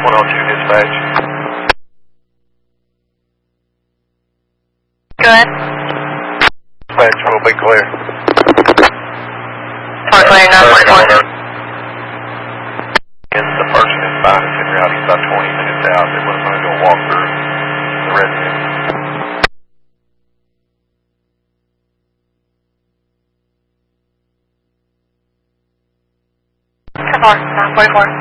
102 dispatch. Go ahead. Dispatch will be clear. Talk clear, 944. And the person is fine. It's in route. He's about 20 minutes out. They wasn't going to go walk through the residence. Ten 4, 944.